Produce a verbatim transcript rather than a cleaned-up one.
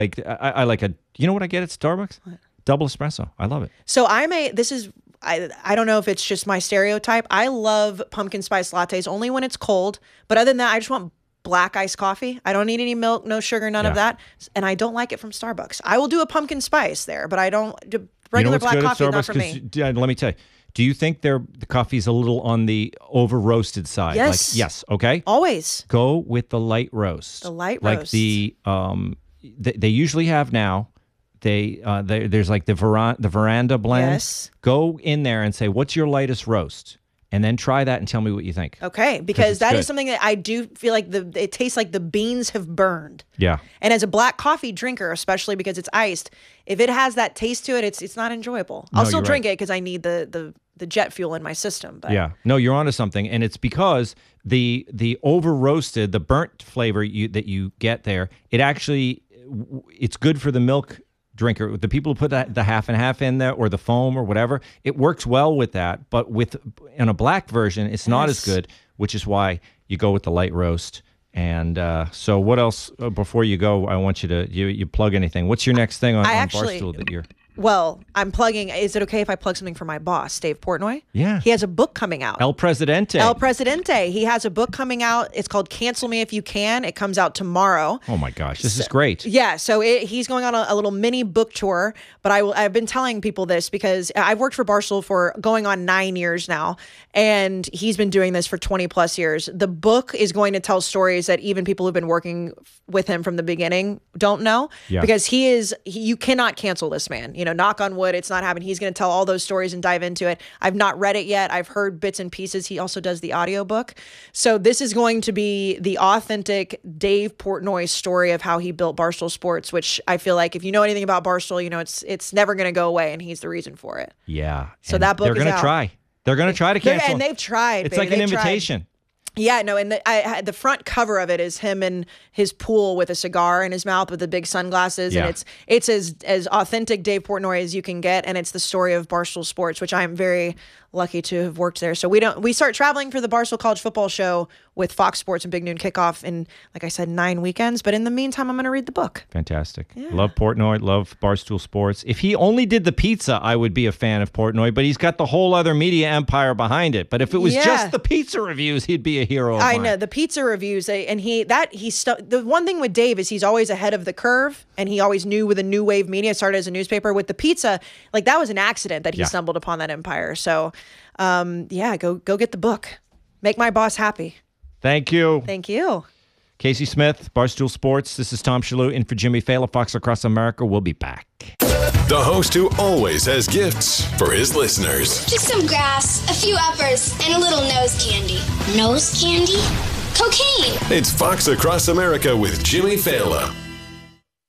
Like I, I like a. You know what I get at Starbucks? What? Double espresso. I love it. So I'm a. This is. I I don't know if it's just my stereotype. I love pumpkin spice lattes only when it's cold. But other than that, I just want black iced coffee. I don't need any milk, no sugar, none yeah. of that. And I don't like it from Starbucks. I will do a pumpkin spice there, but I don't. Regular you know black good coffee, Starbucks, not for me. Yeah, let me tell you. Do you think their the coffee's a little on the over roasted side? Yes. Like, yes. Okay. Always. Go with the light roast. The light like roast. Like the um, they, they usually have now. They, uh, they there's like the veranda, the veranda blend. Yes. Go in there and say, what's your lightest roast? And then try that and tell me what you think. Okay, because that good. is something that I do feel like the it tastes like the beans have burned. Yeah. And as a black coffee drinker, especially because it's iced, if it has that taste to it, it's it's not enjoyable. I'll no, still drink right. it because I need the, the the jet fuel in my system. But. Yeah. No, you're onto something, and it's because the the over roasted, the burnt flavor you that you get there, it actually it's good for the milk drinker, the people who put that the half and half in there or the foam or whatever, it works well with that. But with in a black version, it's not yes. as good, which is why you go with the light roast. And uh, so, what else uh, before you go? I want you to you you plug anything. What's your next thing on, I on actually, Barstool that you're? Well, I'm plugging. Is it okay if I plug something for my boss, Dave Portnoy? Yeah. He has a book coming out. El Presidente. El Presidente. He has a book coming out. It's called Cancel Me If You Can. It comes out tomorrow. Oh, my gosh. This so, is great. Yeah. So it, he's going on a, a little mini book tour. But I, I've been telling people this because I've worked for Barstool for going on nine years now. And he's been doing this for twenty plus years. The book is going to tell stories that even people who've been working with him from the beginning don't know. Yeah. Because he is, he, you cannot cancel this man. You know, knock on wood, it's not happening. He's going to tell all those stories and dive into it. I've not read it yet. I've heard bits and pieces. He also does the audiobook. So this is going to be the authentic Dave Portnoy story of how he built Barstool Sports, which I feel like if you know anything about Barstool, you know, it's it's never going to go away, and he's the reason for it. Yeah. So that book they're is gonna out. try. They're going to try to cancel. And they've tried. It's baby. like an They've invitation. Tried. Yeah, no, and the, I, the front cover of it is him in his pool with a cigar in his mouth with the big sunglasses, yeah. and it's it's as as authentic Dave Portnoy as you can get, and it's the story of Barstool Sports, which I'm very lucky to have worked there. So we don't we start traveling for the Barstool College Football Show with Fox Sports and Big Noon Kickoff in, like I said, nine weekends. But in the meantime, I'm going to read the book. Fantastic. Yeah. Love Portnoy. Love Barstool Sports. If he only did the pizza, I would be a fan of Portnoy. But he's got the whole other media empire behind it. But if it was yeah. just the pizza reviews, he'd be a hero. Of I mine. know the pizza reviews, and he that he stu- the one thing with Dave is he's always ahead of the curve, and he always knew with a new wave media. Started as a newspaper. With the pizza, like that was an accident that he yeah. stumbled upon that empire. So, um, yeah, go go get the book. Make my boss happy. Thank you. Thank you. Casey Smith, Barstool Sports. This is Tom Shalhoub in for Jimmy Fallon, Fox Across America. We'll be back. The host who always has gifts for his listeners. Just some grass, a few uppers, and a little nose candy. Nose candy? Cocaine. It's Fox Across America with Jimmy Fallon.